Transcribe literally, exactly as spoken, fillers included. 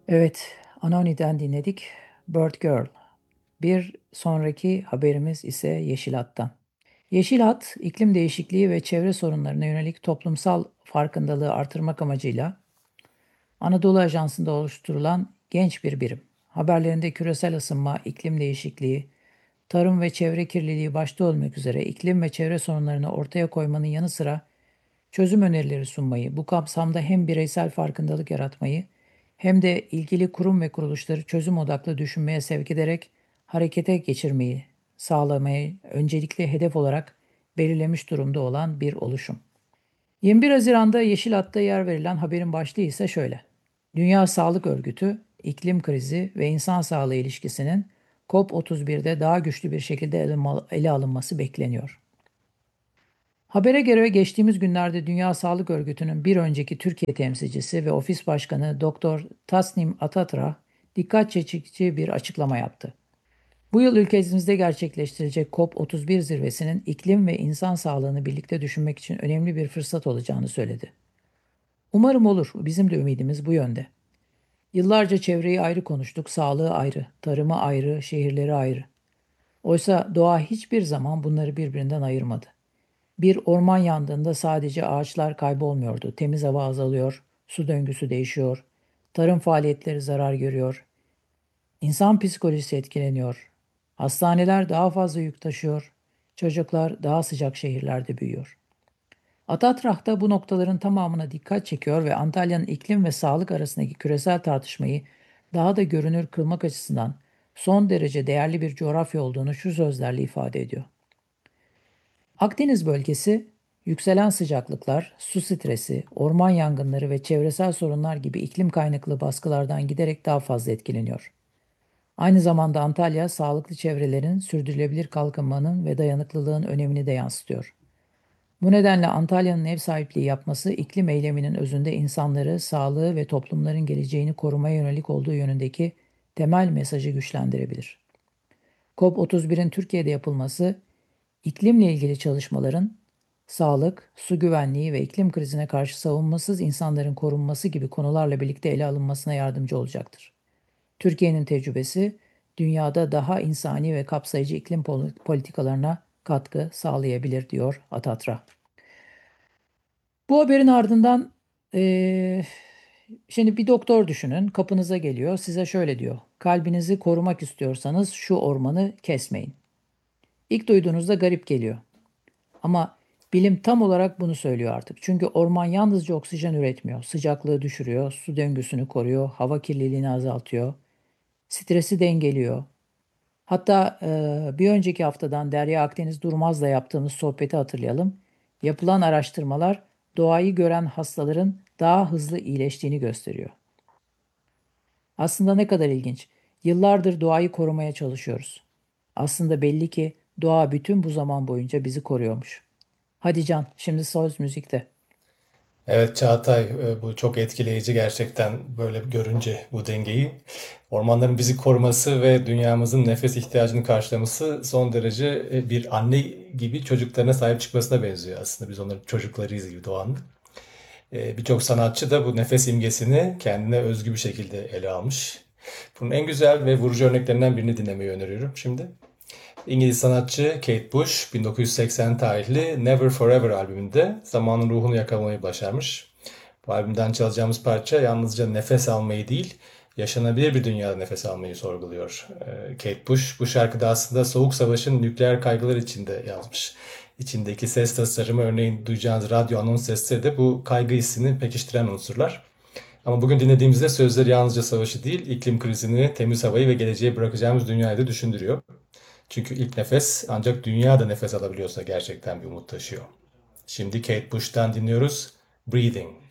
Evet, Anoni'den dinledik. Bird Girl. Bir sonraki haberimiz ise Yeşil Hat'tan. Yeşil Hat, iklim değişikliği ve çevre sorunlarına yönelik toplumsal farkındalığı artırmak amacıyla Anadolu Ajansı'nda oluşturulan genç bir birim. Haberlerinde küresel ısınma, iklim değişikliği, tarım ve çevre kirliliği başta olmak üzere iklim ve çevre sorunlarını ortaya koymanın yanı sıra çözüm önerileri sunmayı, bu kapsamda hem bireysel farkındalık yaratmayı hem de ilgili kurum ve kuruluşları çözüm odaklı düşünmeye sevk ederek harekete geçirmeyi sağlamayı öncelikli hedef olarak belirlemiş durumda olan bir oluşum. yirmi bir Haziran'da Yeşil Hat'ta yer verilen haberin başlığı ise şöyle. Dünya Sağlık Örgütü, iklim krizi ve insan sağlığı ilişkisinin COP otuz birde daha güçlü bir şekilde ele alınması bekleniyor. Habere göre geçtiğimiz günlerde Dünya Sağlık Örgütü'nün bir önceki Türkiye temsilcisi ve ofis başkanı Doktor Tasnim Atatra dikkat çekici bir açıklama yaptı. Bu yıl ülkemizde gerçekleştirecek COP otuz bir zirvesinin iklim ve insan sağlığını birlikte düşünmek için önemli bir fırsat olacağını söyledi. Umarım olur. Bizim de ümidimiz bu yönde. Yıllarca çevreyi ayrı konuştuk, sağlığı ayrı, tarımı ayrı, şehirleri ayrı. Oysa doğa hiçbir zaman bunları birbirinden ayırmadı. Bir orman yandığında sadece ağaçlar kaybolmuyordu. Temiz hava azalıyor, su döngüsü değişiyor, tarım faaliyetleri zarar görüyor, insan psikolojisi etkileniyor, hastaneler daha fazla yük taşıyor, çocuklar daha sıcak şehirlerde büyüyor. Atatrah da bu noktaların tamamına dikkat çekiyor ve Antalya'nın iklim ve sağlık arasındaki küresel tartışmayı daha da görünür kılmak açısından son derece değerli bir coğrafya olduğunu şu sözlerle ifade ediyor. Akdeniz bölgesi, yükselen sıcaklıklar, su stresi, orman yangınları ve çevresel sorunlar gibi iklim kaynaklı baskılardan giderek daha fazla etkileniyor. Aynı zamanda Antalya, sağlıklı çevrelerin sürdürülebilir kalkınmanın ve dayanıklılığın önemini de yansıtıyor. Bu nedenle Antalya'nın ev sahipliği yapması iklim eyleminin özünde insanları, sağlığı ve toplumların geleceğini korumaya yönelik olduğu yönündeki temel mesajı güçlendirebilir. COP otuz birin Türkiye'de yapılması, iklimle ilgili çalışmaların sağlık, su güvenliği ve iklim krizine karşı savunmasız insanların korunması gibi konularla birlikte ele alınmasına yardımcı olacaktır. Türkiye'nin tecrübesi dünyada daha insani ve kapsayıcı iklim politikalarına katkı sağlayabilir diyor Atatra. Bu haberin ardından eee, şimdi bir doktor düşünün, kapınıza geliyor, size şöyle diyor: kalbinizi korumak istiyorsanız şu ormanı kesmeyin. İlk duyduğunuzda garip geliyor. Ama bilim tam olarak bunu söylüyor artık. Çünkü orman yalnızca oksijen üretmiyor, sıcaklığı düşürüyor, su döngüsünü koruyor, hava kirliliğini azaltıyor, stresi dengeliyor. Hatta e, bir önceki haftadan Derya Akdeniz Durmaz'la yaptığımız sohbeti hatırlayalım. Yapılan araştırmalar doğayı gören hastaların daha hızlı iyileştiğini gösteriyor. Aslında ne kadar ilginç. Yıllardır doğayı korumaya çalışıyoruz. Aslında belli ki doğa bütün bu zaman boyunca bizi koruyormuş. Hadi Can, şimdi söz müzikte. Evet Çağatay, e, bu çok etkileyici gerçekten böyle görünce bu dengeyi. Ormanların bizi koruması ve dünyamızın nefes ihtiyacını karşılaması son derece e, bir anne gibi çocuklarına sahip çıkmasına benziyor aslında. Biz onların çocuklarıyız gibi doğanın. E, Birçok sanatçı da bu nefes imgesini kendine özgü bir şekilde ele almış. Bunun en güzel ve vurucu örneklerinden birini dinlemeyi öneriyorum şimdi. İngiliz sanatçı Kate Bush bin dokuz yüz seksen tarihli Never Forever albümünde zamanın ruhunu yakalamayı başarmış. Bu albümden çalacağımız parça yalnızca nefes almayı değil, yaşanabilir bir dünyada nefes almayı sorguluyor. Ee, Kate Bush bu şarkıda aslında Soğuk Savaş'ın nükleer kaygılar içinde yazmış. İçindeki ses tasarımı, örneğin duyacağınız radyo anons sesleri de bu kaygı hissini pekiştiren unsurlar. Ama bugün dinlediğimizde sözleri yalnızca savaşı değil, iklim krizini, temiz havayı ve geleceğe bırakacağımız dünyayı da düşündürüyor. Çünkü ilk nefes ancak dünya da nefes alabiliyorsa gerçekten bir umut taşıyor. Şimdi Kate Bush'tan dinliyoruz. Breathing.